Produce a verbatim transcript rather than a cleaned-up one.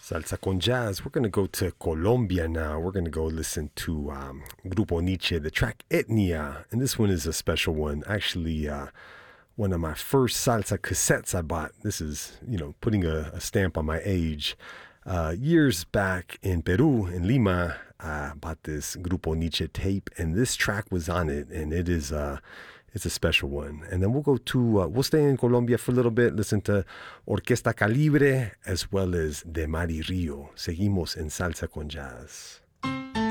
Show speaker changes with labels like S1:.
S1: Salsa con jazz. We're going to go to Colombia now. We're going to go listen to um, Grupo Nietzsche, the track Etnia. And this one is a special one. Actually, uh, one of my first salsa cassettes I bought. This is, you know, putting a, a stamp on my age. Uh, years back in Peru, in Lima, I bought this Grupo Nietzsche tape, and this track was on it, and it is uh, it's a special one. And then we'll go to, uh, we'll stay in Colombia for a little bit, listen to Orquesta Calibre, as well as De Mar y Rio. Seguimos en Salsa con Jazz.